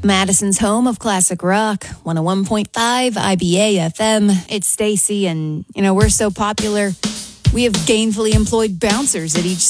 Madison's home of classic rock, 101.5 IBA FM. It's Stacy, and, we're so popular. We have gainfully employed bouncers at each